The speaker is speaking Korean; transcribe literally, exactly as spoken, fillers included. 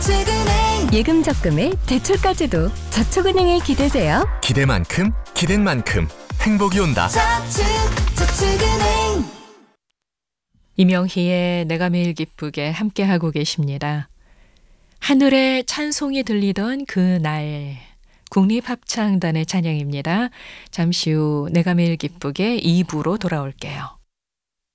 저축은행. 예금 적금에 대출까지도 저축은행에 기대세요. 기대만큼 기댄 만큼 행복이 온다. 저축, 저축은행. 이명희의 내가 매일 기쁘게 함께하고 계십니다. 하늘에 찬송이 들리던 그날, 국립합창단의 찬양입니다. 잠시 후 내가 매일 기쁘게 이 부로 돌아올게요.